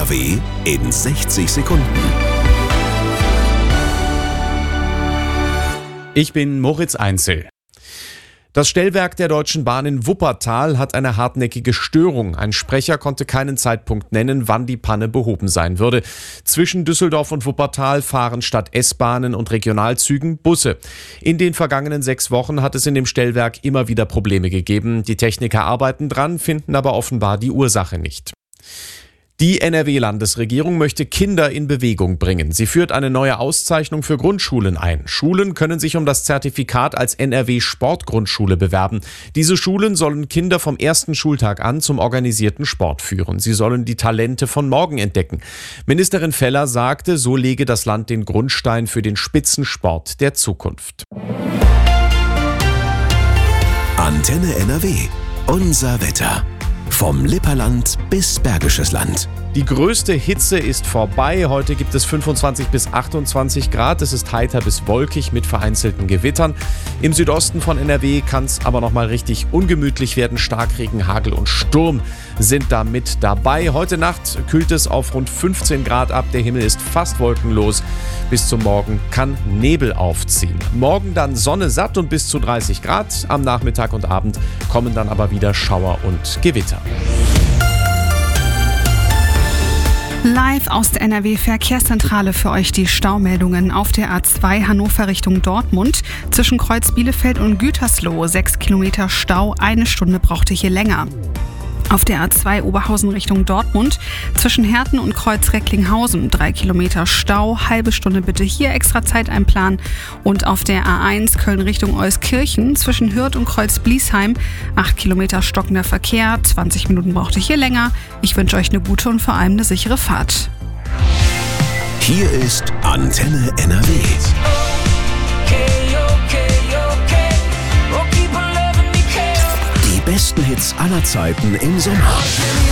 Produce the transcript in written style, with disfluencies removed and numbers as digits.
NRW in 60 Sekunden. Ich bin Moritz Einzel. Das Stellwerk der Deutschen Bahn in Wuppertal hat eine hartnäckige Störung. Ein Sprecher konnte keinen Zeitpunkt nennen, wann die Panne behoben sein würde. Zwischen Düsseldorf und Wuppertal fahren statt S-Bahnen und Regionalzügen Busse. In den vergangenen 6 Wochen hat es in dem Stellwerk immer wieder Probleme gegeben. Die Techniker arbeiten dran, finden aber offenbar die Ursache nicht. Die NRW-Landesregierung möchte Kinder in Bewegung bringen. Sie führt eine neue Auszeichnung für Grundschulen ein. Schulen können sich um das Zertifikat als NRW-Sportgrundschule bewerben. Diese Schulen sollen Kinder vom ersten Schultag an zum organisierten Sport führen. Sie sollen die Talente von morgen entdecken. Ministerin Feller sagte, so lege das Land den Grundstein für den Spitzensport der Zukunft. Antenne NRW. Unser Wetter. Vom Lipperland bis Bergisches Land. Die größte Hitze ist vorbei. Heute gibt es 25 bis 28 Grad. Es ist heiter bis wolkig mit vereinzelten Gewittern. Im Südosten von NRW kann es aber noch mal richtig ungemütlich werden. Starkregen, Hagel und Sturm sind da mit dabei. Heute Nacht kühlt es auf rund 15 Grad ab. Der Himmel ist fast wolkenlos. Bis zum Morgen kann Nebel aufziehen. Morgen dann Sonne satt und bis zu 30 Grad. Am Nachmittag und Abend kommen dann aber wieder Schauer und Gewitter. Live aus der NRW-Verkehrszentrale für euch die Staumeldungen auf der A2 Hannover Richtung Dortmund. Zwischen Kreuz Bielefeld und Gütersloh 6 Kilometer Stau, 1 Stunde brauchte hier länger. Auf der A2 Oberhausen Richtung Dortmund zwischen Herten und Kreuz Recklinghausen 3 Kilometer Stau, halbe Stunde bitte hier extra Zeit einplanen. Und auf der A1 Köln Richtung Euskirchen zwischen Hürth und Kreuz Bliesheim 8 Kilometer stockender Verkehr, 20 Minuten brauchte hier länger. Ich wünsche euch eine gute und vor allem eine sichere Fahrt. Hier ist Antenne NRW. Die besten Hits aller Zeiten im Sommer.